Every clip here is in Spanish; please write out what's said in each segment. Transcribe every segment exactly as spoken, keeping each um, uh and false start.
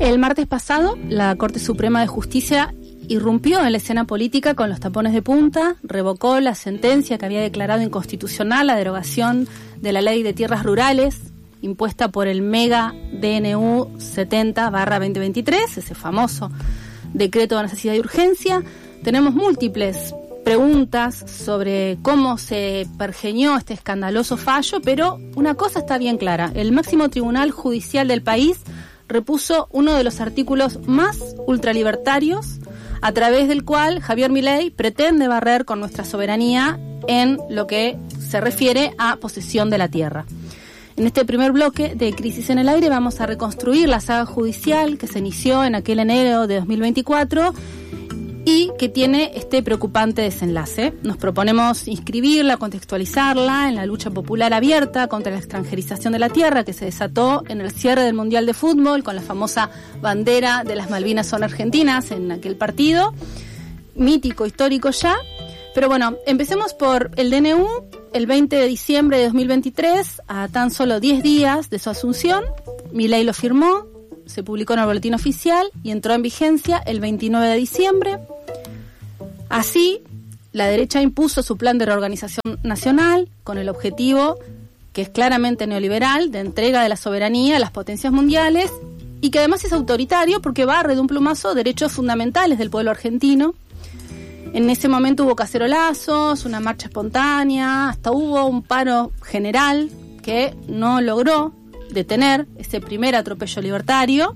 El martes pasado, la Corte Suprema de Justicia irrumpió en la escena política con los tapones de punta, revocó la sentencia que había declarado inconstitucional la derogación de la Ley de Tierras Rurales, impuesta por el mega D N U setenta barra veinte veintitrés, ese famoso decreto de necesidad y urgencia. Tenemos múltiples preguntas sobre cómo se pergeñó este escandaloso fallo, pero una cosa está bien clara: el máximo tribunal judicial del país repuso uno de los artículos más ultralibertarios, a través del cual Javier Milei pretende barrer con nuestra soberanía en lo que se refiere a posesión de la tierra. En este primer bloque de Crisis en el Aire vamos a reconstruir la saga judicial que se inició en aquel enero de dos mil veinticuatro y que tiene este preocupante desenlace. Nos proponemos inscribirla, contextualizarla en la lucha popular abierta contra la extranjerización de la tierra que se desató en el cierre del Mundial de Fútbol con la famosa bandera de las Malvinas son argentinas en aquel partido, mítico, histórico ya. Pero bueno, empecemos por el D N U. El veinte de diciembre de dos mil veintitrés, a tan solo diez días de su asunción, Milei lo firmó, se publicó en el boletín oficial y entró en vigencia el veintinueve de diciembre. Así, la derecha impuso su plan de reorganización nacional con el objetivo, que es claramente neoliberal, de entrega de la soberanía a las potencias mundiales y que además es autoritario porque barre de un plumazo derechos fundamentales del pueblo argentino. En ese momento hubo cacerolazos, una marcha espontánea, hasta hubo un paro general que no logró detener ese primer atropello libertario.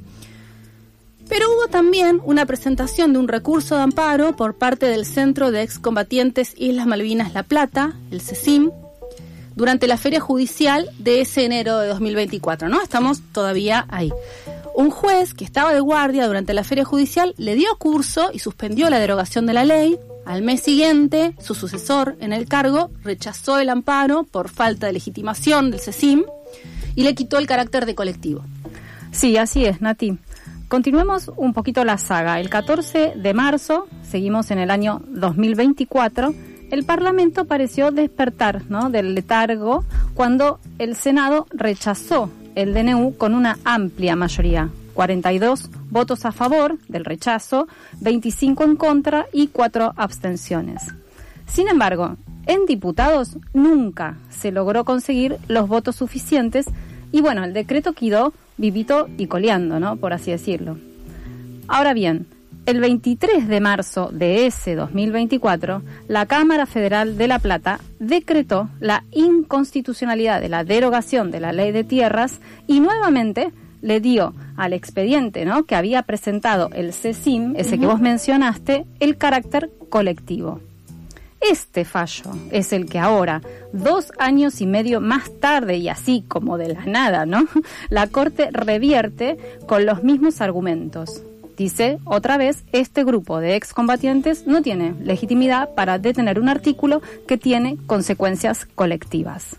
Pero hubo también una presentación de un recurso de amparo por parte del Centro de Excombatientes Islas Malvinas La Plata, el CECIM, durante la feria judicial de ese enero de dos mil veinticuatro, ¿no? Estamos todavía ahí. Un juez que estaba de guardia durante la feria judicial le dio curso y suspendió la derogación de la ley. Al mes siguiente, su sucesor en el cargo rechazó el amparo por falta de legitimación del CECIM y le quitó el carácter de colectivo. Sí, así es, Nati. Continuemos un poquito la saga. El catorce de marzo, seguimos en el año dos mil veinticuatro, el Parlamento pareció despertar, ¿no?, del letargo cuando el Senado rechazó el D N U con una amplia mayoría. cuarenta y dos votos a favor del rechazo, veinticinco en contra y cuatro abstenciones. Sin embargo, en diputados nunca se logró conseguir los votos suficientes y bueno, el decreto quedó vivito y coleando, ¿no?, por así decirlo. Ahora bien, el veintitrés de marzo de ese dos mil veinticuatro, la Cámara Federal de La Plata decretó la inconstitucionalidad de la derogación de la Ley de Tierras y nuevamente le dio al expediente, ¿no?, que había presentado el CECIM, ese uh-huh. que vos mencionaste, el carácter colectivo. Este fallo es el que ahora, dos años y medio más tarde y así como de la nada, ¿no?, la Corte revierte con los mismos argumentos. Dice, otra vez, este grupo de excombatientes no tiene legitimidad para detener un artículo que tiene consecuencias colectivas.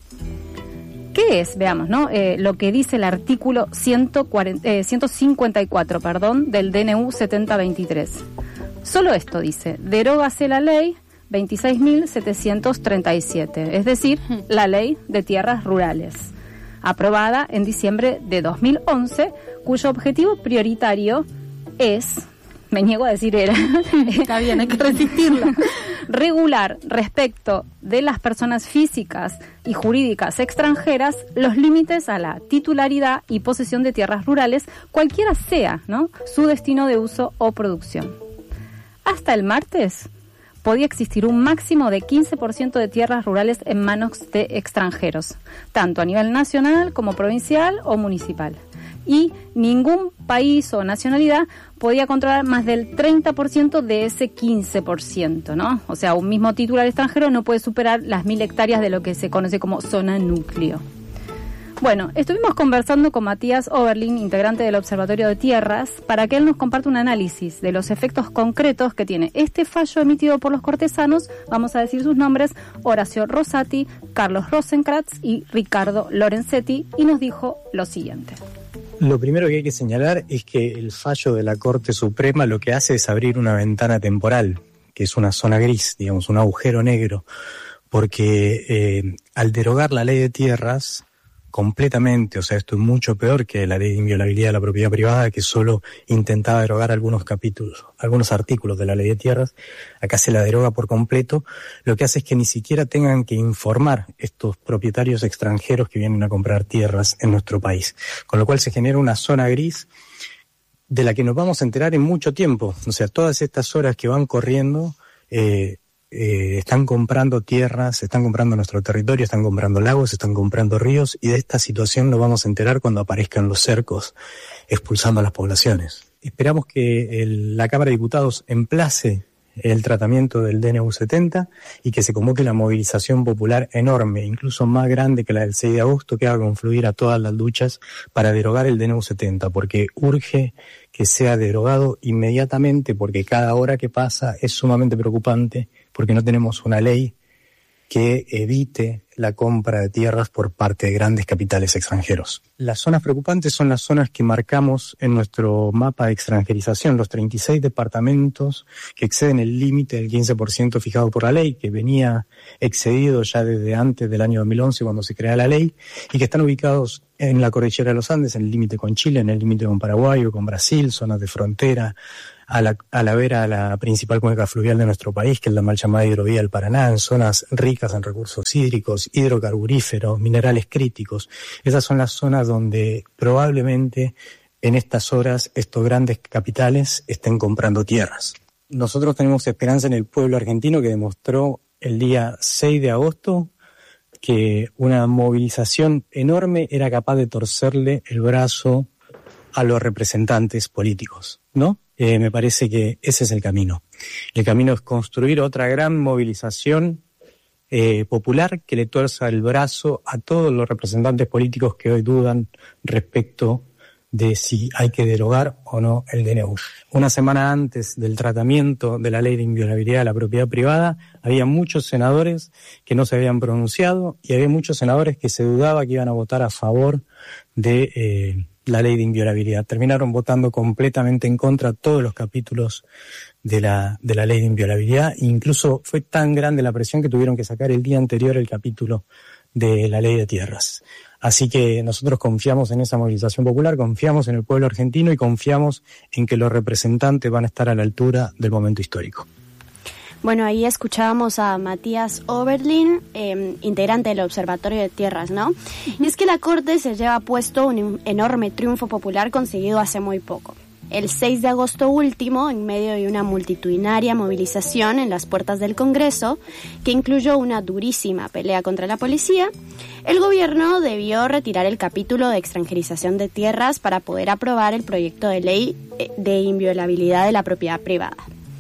¿Qué es? Veamos, ¿no? Eh, lo que dice el artículo ciento cuarenta, eh, ciento cincuenta y cuatro, perdón, del D N U setenta veintitrés. Solo esto dice, derógase la ley veintiséis mil setecientos treinta y siete, es decir, la Ley de Tierras Rurales, aprobada en diciembre de dos mil once, cuyo objetivo prioritario es, me niego a decir era, está bien, hay que resistirlo, regular respecto de las personas físicas y jurídicas extranjeras los límites a la titularidad y posesión de tierras rurales, cualquiera sea, ¿no?, su destino de uso o producción. Hasta el martes podía existir un máximo de quince por ciento de tierras rurales en manos de extranjeros, tanto a nivel nacional como provincial o municipal. Y ningún país o nacionalidad podía controlar más del treinta por ciento de ese quince por ciento, ¿no? O sea, un mismo titular extranjero no puede superar las mil hectáreas de lo que se conoce como zona núcleo. Bueno, estuvimos conversando con Matías Oberlin, integrante del Observatorio de Tierras, para que él nos comparte un análisis de los efectos concretos que tiene este fallo emitido por los cortesanos. Vamos a decir sus nombres: Horacio Rosati, Carlos Rosenkratz y Ricardo Lorenzetti, y nos dijo lo siguiente. Lo primero que hay que señalar es que el fallo de la Corte Suprema lo que hace es abrir una ventana temporal, que es una zona gris, digamos, un agujero negro, porque eh, al derogar la ley de tierras, completamente, o sea, esto es mucho peor que la ley de inviolabilidad de la propiedad privada, que solo intentaba derogar algunos capítulos, algunos artículos de la ley de tierras. Acá se la deroga por completo. Lo que hace es que ni siquiera tengan que informar estos propietarios extranjeros que vienen a comprar tierras en nuestro país. Con lo cual se genera una zona gris de la que nos vamos a enterar en mucho tiempo. O sea, todas estas horas que van corriendo, eh, Eh, están comprando tierras, están comprando nuestro territorio, están comprando lagos, están comprando ríos, y de esta situación nos vamos a enterar cuando aparezcan los cercos expulsando a las poblaciones. Esperamos que el, la Cámara de Diputados emplace el tratamiento del D N U setenta y que se convoque la movilización popular enorme, incluso más grande que la del seis de agosto, que haga confluir a todas las luchas para derogar el D N U setenta, porque urge que sea derogado inmediatamente, porque cada hora que pasa es sumamente preocupante, porque no tenemos una ley que evite la compra de tierras por parte de grandes capitales extranjeros. Las zonas preocupantes son las zonas que marcamos en nuestro mapa de extranjerización, los treinta y seis departamentos que exceden el límite del quince por ciento fijado por la ley, que venía excedido ya desde antes del año dos mil once cuando se crea la ley, y que están ubicados en la cordillera de los Andes, en el límite con Chile, en el límite con Paraguay o con Brasil, zonas de frontera, a la, a la vera a la principal cuenca fluvial de nuestro país, que es la mal llamada hidrovía del Paraná, en zonas ricas en recursos hídricos, hidrocarburíferos, minerales críticos. Esas son las zonas donde probablemente en estas horas estos grandes capitales estén comprando tierras. Nosotros tenemos esperanza en el pueblo argentino, que demostró el día seis de agosto que una movilización enorme era capaz de torcerle el brazo a los representantes políticos, ¿no? Eh, me parece que ese es el camino. El camino es construir otra gran movilización eh, popular que le tuerza el brazo a todos los representantes políticos que hoy dudan respecto de si hay que derogar o no el D N U. Una semana antes del tratamiento de la ley de inviolabilidad de la propiedad privada, había muchos senadores que no se habían pronunciado y había muchos senadores que se dudaba que iban a votar a favor de eh, la ley de inviolabilidad. Terminaron votando completamente en contra todos los capítulos de la de la ley de inviolabilidad. Incluso fue tan grande la presión que tuvieron que sacar el día anterior el capítulo de la ley de tierras. Así que nosotros confiamos en esa movilización popular, confiamos en el pueblo argentino y confiamos en que los representantes van a estar a la altura del momento histórico. Bueno, ahí escuchábamos a Matías Oberlin, eh, integrante del Observatorio de Tierras, ¿no? Y es que la Corte se lleva puesto un enorme triunfo popular conseguido hace muy poco. El seis de agosto último, en medio de una multitudinaria movilización en las puertas del Congreso, que incluyó una durísima pelea contra la policía, el gobierno debió retirar el capítulo de extranjerización de tierras para poder aprobar el proyecto de ley de inviolabilidad de la propiedad privada.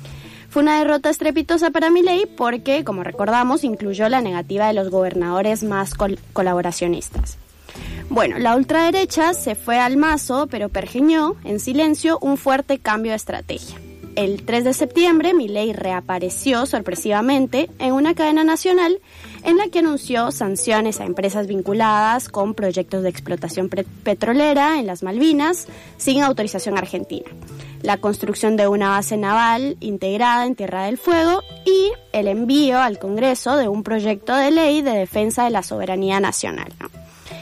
Fue una derrota estrepitosa para Milei porque, como recordamos, incluyó la negativa de los gobernadores más col- colaboracionistas. Bueno, la ultraderecha se fue al mazo, pero pergeñó en silencio un fuerte cambio de estrategia. El tres de septiembre, Milei reapareció sorpresivamente en una cadena nacional en la que anunció sanciones a empresas vinculadas con proyectos de explotación pre- petrolera en las Malvinas sin autorización argentina, la construcción de una base naval integrada en Tierra del Fuego y el envío al Congreso de un proyecto de ley de defensa de la soberanía nacional, ¿no?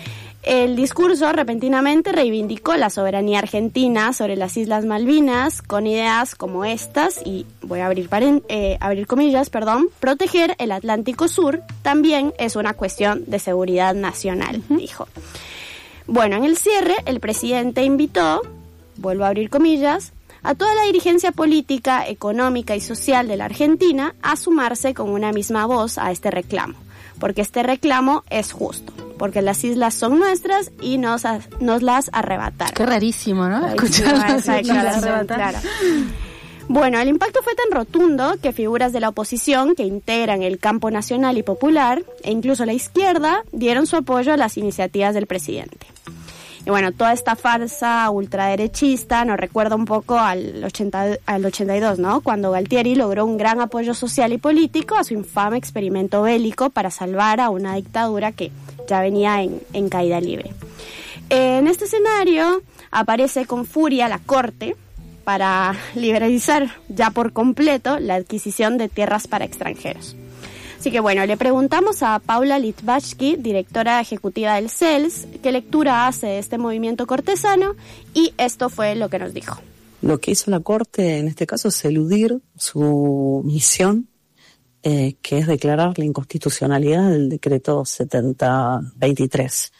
El discurso repentinamente reivindicó la soberanía argentina sobre las Islas Malvinas con ideas como estas, y voy a abrir, paren, eh, abrir comillas, perdón, proteger el Atlántico Sur también es una cuestión de seguridad nacional, uh-huh. dijo. Bueno, en el cierre, el presidente invitó, vuelvo a abrir comillas, a toda la dirigencia política, económica y social de la Argentina a sumarse con una misma voz a este reclamo, porque este reclamo es justo, porque las islas son nuestras y nos, nos las arrebataron. Qué rarísimo, ¿no? Escuchar claro. Bueno, el impacto fue tan rotundo que figuras de la oposición que integran el campo nacional y popular, e incluso la izquierda, dieron su apoyo a las iniciativas del presidente. Y bueno, toda esta farsa ultraderechista nos recuerda un poco al, ochenta, al ochenta y dos, ¿no? Cuando Galtieri logró un gran apoyo social y político a su infame experimento bélico para salvar a una dictadura que ya venía en, en caída libre. En este escenario aparece con furia la Corte para liberalizar ya por completo la adquisición de tierras para extranjeros. Así que bueno, le preguntamos a Paula Litvashky, directora ejecutiva del C E L S, qué lectura hace de este movimiento cortesano, y esto fue lo que nos dijo. Lo que hizo la Corte en este caso es eludir su misión, eh, que es declarar la inconstitucionalidad del decreto setenta veintitrés.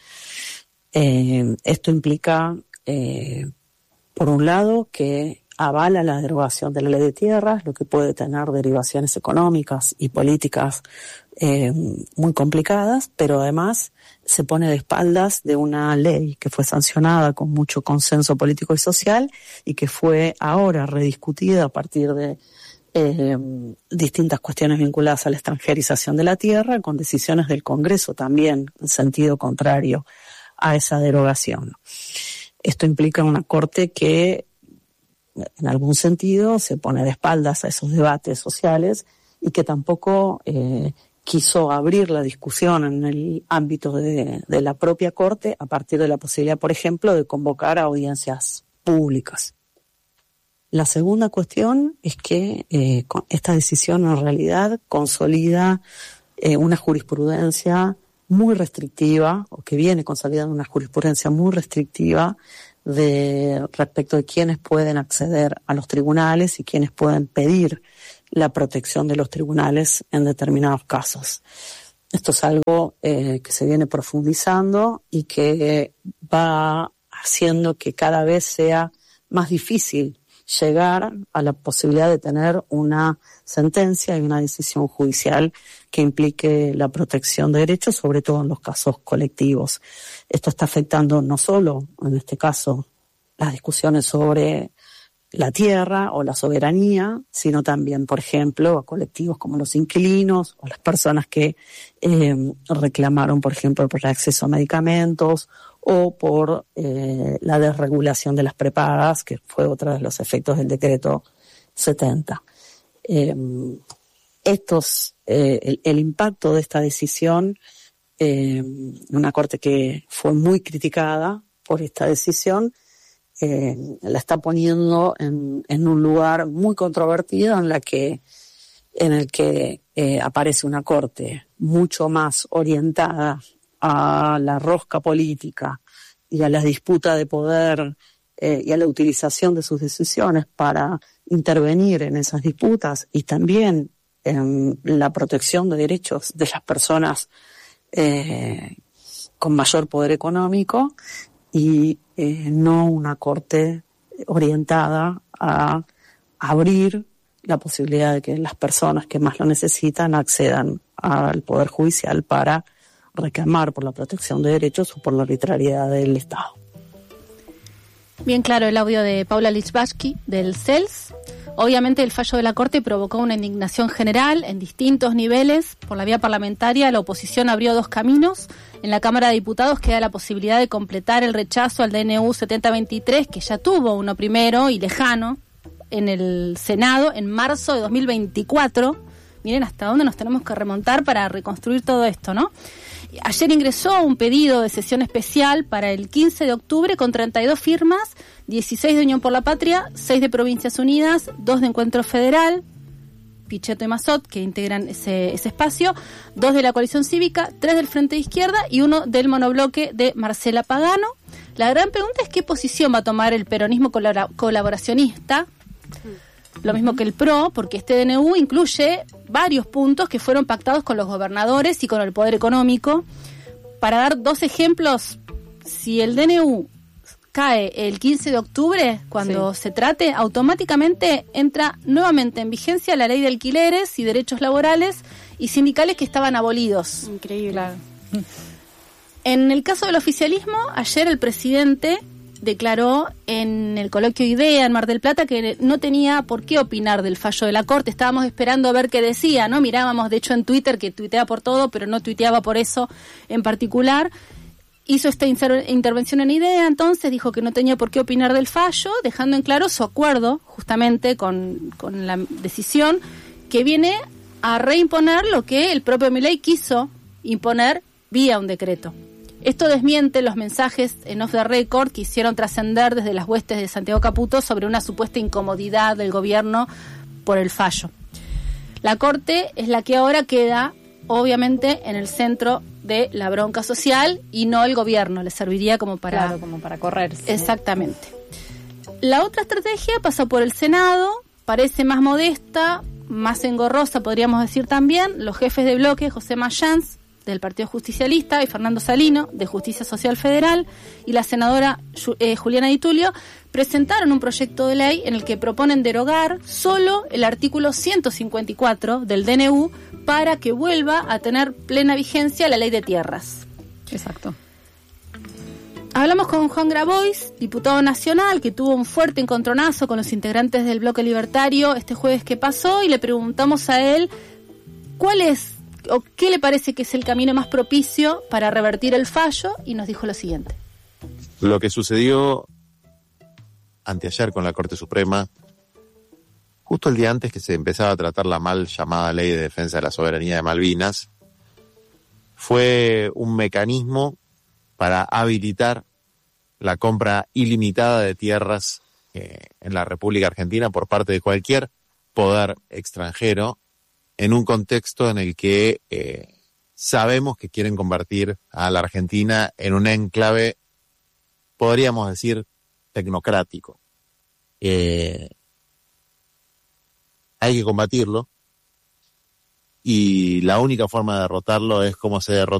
Eh, esto implica, eh, por un lado, que avala la derogación de la ley de tierras, lo que puede tener derivaciones económicas y políticas eh, muy complicadas, pero además se pone de espaldas de una ley que fue sancionada con mucho consenso político y social y que fue ahora rediscutida a partir de eh, distintas cuestiones vinculadas a la extranjerización de la tierra, con decisiones del Congreso también en sentido contrario a esa derogación. Esto implica una Corte que en algún sentido se pone de espaldas a esos debates sociales y que tampoco eh, quiso abrir la discusión en el ámbito de, de la propia Corte a partir de la posibilidad, por ejemplo, de convocar a audiencias públicas. La segunda cuestión es que eh, esta decisión en realidad consolida eh, una jurisprudencia muy restrictiva, o que viene consolidando una jurisprudencia muy restrictiva de respecto de quiénes pueden acceder a los tribunales y quiénes pueden pedir la protección de los tribunales en determinados casos. Esto es algo eh, que se viene profundizando y que va haciendo que cada vez sea más difícil llegar a la posibilidad de tener una sentencia y una decisión judicial que implique la protección de derechos, sobre todo en los casos colectivos. Esto está afectando no solo, en este caso, las discusiones sobre la tierra o la soberanía, sino también, por ejemplo, a colectivos como los inquilinos o las personas que eh, reclamaron, por ejemplo, por el acceso a medicamentos o por eh, la desregulación de las prepagas, que fue otro de los efectos del decreto setenta. Eh, estos, eh, el, el impacto de esta decisión, eh, una Corte que fue muy criticada por esta decisión, eh, la está poniendo en, en un lugar muy controvertido en la que, en el que eh, aparece una Corte mucho más orientada a la rosca política y a la disputa de poder eh, y a la utilización de sus decisiones para intervenir en esas disputas y también en la protección de derechos de las personas eh, con mayor poder económico y eh, no una Corte orientada a abrir la posibilidad de que las personas que más lo necesitan accedan al Poder Judicial para reclamar por la protección de derechos o por la arbitrariedad del Estado. Bien claro el audio de Paula Litvashky del C E L S. Obviamente el fallo de la Corte provocó una indignación general en distintos niveles. Por la vía parlamentaria la oposición abrió dos caminos. En la Cámara de Diputados queda la posibilidad de completar el rechazo al D N U setenta veintitrés, que ya tuvo uno primero y lejano en el Senado en marzo de dos mil veinticuatro. Miren hasta dónde nos tenemos que remontar para reconstruir todo esto, ¿no? Ayer ingresó un pedido de sesión especial para el quince de octubre con treinta y dos firmas, dieciséis de Unión por la Patria, seis de Provincias Unidas, dos de Encuentro Federal, Pichetto y Massot, que integran ese, ese espacio, dos de la Coalición Cívica, tres del Frente de Izquierda y uno del monobloque de Marcela Pagano. La gran pregunta es qué posición va a tomar el peronismo colabora- colaboracionista, lo mismo que el P R O, porque este D N U incluye varios puntos que fueron pactados con los gobernadores y con el poder económico. Para dar dos ejemplos, si el D N U cae el quince de octubre, cuando sí. se trate, automáticamente entra nuevamente en vigencia la ley de alquileres y derechos laborales y sindicales que estaban abolidos. Increíble. Claro. En el caso del oficialismo, ayer el presidente declaró en el coloquio IDEA en Mar del Plata que no tenía por qué opinar del fallo de la Corte. Estábamos esperando a ver qué decía, ¿no? Mirábamos, de hecho, en Twitter, que tuitea por todo, pero no tuiteaba por eso en particular. Hizo esta inter- intervención en IDEA, entonces dijo que no tenía por qué opinar del fallo, dejando en claro su acuerdo justamente con, con la decisión que viene a reimponer lo que el propio Milei quiso imponer vía un decreto. Esto desmiente los mensajes en off the record que hicieron trascender desde las huestes de Santiago Caputo sobre una supuesta incomodidad del gobierno por el fallo. La Corte es la que ahora queda obviamente en el centro de la bronca social y no el gobierno, le serviría como para... Claro, como para correrse. Exactamente. La otra estrategia pasó por el Senado, parece más modesta, más engorrosa, podríamos decir también. Los jefes de bloque, José Mayans, del Partido Justicialista, y Fernando Salino, de Justicia Social Federal, y la senadora eh, Juliana Di Tulio, presentaron un proyecto de ley en el que proponen derogar solo el artículo ciento cincuenta y cuatro del D N U para que vuelva a tener plena vigencia la ley de tierras. Exacto. Hablamos con Juan Grabois, diputado nacional, que tuvo un fuerte encontronazo con los integrantes del bloque libertario este jueves que pasó, y le preguntamos a él cuál es o qué le parece que es el camino más propicio para revertir el fallo, y nos dijo lo siguiente. Lo que sucedió anteayer con la Corte Suprema, justo el día antes que se empezaba a tratar la mal llamada Ley de Defensa de la Soberanía de Malvinas, fue un mecanismo para habilitar la compra ilimitada de tierras eh, en la República Argentina por parte de cualquier poder extranjero, en un contexto en el que eh, sabemos que quieren convertir a la Argentina en un enclave, podríamos decir, tecnocrático. Eh, hay que combatirlo, y la única forma de derrotarlo es como se derrotó